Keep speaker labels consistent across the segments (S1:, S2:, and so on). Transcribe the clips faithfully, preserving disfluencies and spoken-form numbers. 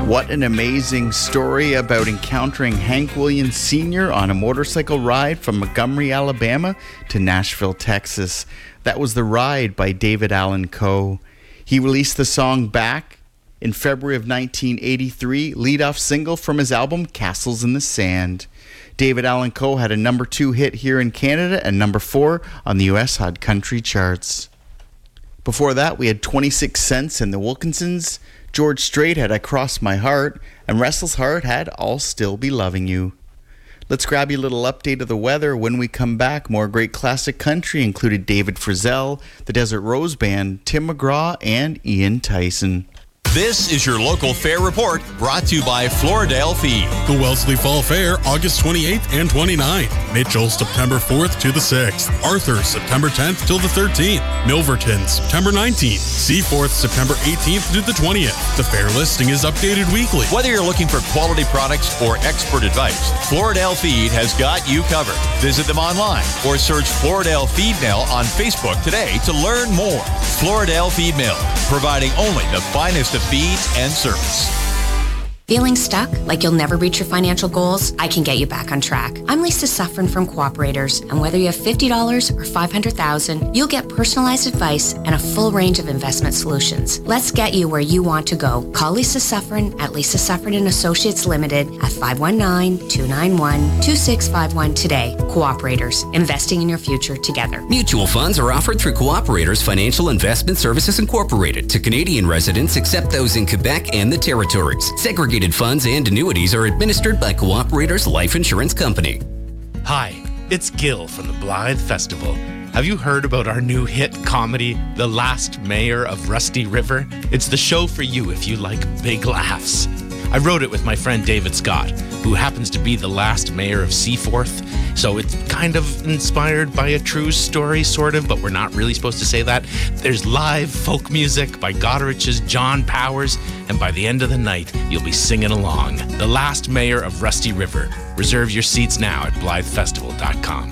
S1: What an amazing story about encountering Hank Williams Senior on a motorcycle ride from Montgomery, Alabama to Nashville, Texas. That was The Ride by David Allan Coe. He released the song Back in February of nineteen eighty-three, lead-off single from his album Castles in the Sand. David Allan Coe had a number two hit here in Canada and number four on the U S Hot Country charts. Before that, we had twenty-six cents and the Wilkinsons. George Strait had I Cross My Heart, and Restless Heart had I'll Still Be Loving You. Let's grab you a little update of the weather. When we come back, more great classic country included David Frizzell, the Desert Rose Band, Tim McGraw, and Ian Tyson.
S2: This is your local fair report, brought to you by Floridale Feed.
S3: The Wellesley Fall Fair, August twenty-eighth and twenty-ninth. Mitchell, September fourth to the sixth. Arthur, September tenth till the thirteenth. Milverton, September nineteenth. Seaforth, September eighteenth to the twentieth. The fair listing is updated weekly.
S2: Whether you're looking for quality products or expert advice, Floridale Feed has got you covered. Visit them online or search Floridale Feed Mill on Facebook today to learn more. Floridale Feed Mill, providing only the finest of feeds and service.
S4: Feeling stuck? Like you'll never reach your financial goals? I can get you back on track. I'm Lisa Suffren from Cooperators, and whether you have fifty dollars or five hundred thousand dollars, you'll get personalized advice and a full range of investment solutions. Let's get you where you want to go. Call Lisa Suffren at Lisa Suffren and Associates Limited at five one nine, two nine one, two six five one today. Cooperators, investing in your future together.
S5: Mutual funds are offered through Cooperators Financial Investment Services Incorporated to Canadian residents except those in Quebec and the territories. Segregated funds and annuities are administered by Cooperators Life Insurance Company.
S6: Hi, it's Gil from the Blythe Festival. Have you heard about our new hit comedy, The Last Mayor of Rusty River? It's the show for you if you like big laughs. I wrote it with my friend David Scott, who happens to be the last mayor of Seaforth. So it's kind of inspired by a true story, sort of, but we're not really supposed to say that. There's live folk music by Godrich's John Powers, and by the end of the night, you'll be singing along. The Last Mayor of Rusty River. Reserve your seats now at blythe festival dot com.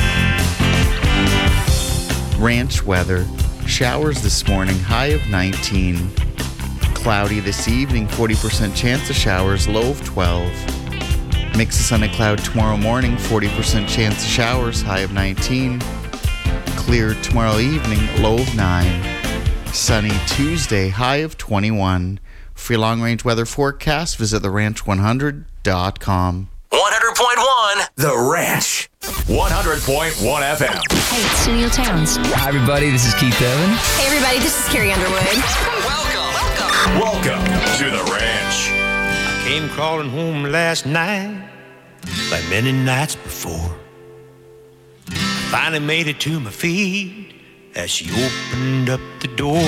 S1: Ranch weather. Showers this morning, high of nineteen. Cloudy this evening, forty percent chance of showers, low of twelve. Mix of sun and cloud tomorrow morning, forty percent chance of showers, high of nineteen. Clear tomorrow evening, low of nine. Sunny Tuesday, high of twenty-one. For your long-range weather forecast, visit the ranch one hundred dot com.
S2: one hundred point one The Ranch. one hundred point one F M.
S7: Hey, it's Sunil Towns.
S8: Hi, everybody. This is Keith Urban.
S7: Hey, everybody. This is Carrie Underwood.
S2: Welcome. Welcome. Welcome to The Ranch.
S9: I came crawling home last night like many nights before. I finally made it to my feet as she opened up the door.